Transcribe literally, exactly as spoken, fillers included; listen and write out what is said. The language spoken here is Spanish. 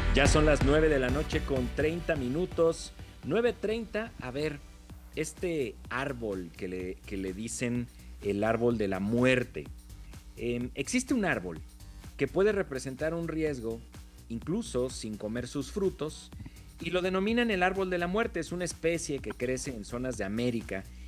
Ya son las nueve de la noche con treinta minutos. nueve treinta. A ver, este árbol que le, que le dicen el árbol de la muerte. Eh, existe un árbol que puede representar un riesgo, incluso sin comer sus frutos, y lo denominan el árbol de la muerte. Es una especie que crece en zonas de América